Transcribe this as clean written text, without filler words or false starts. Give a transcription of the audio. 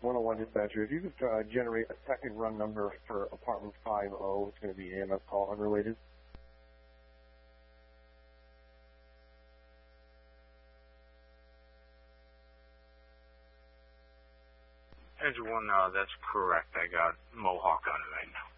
101 dispatcher, if you could generate a second run number for apartment 50, it's going to be AMS call unrelated. Engine 1, that's correct. I got Mohawk on it right now.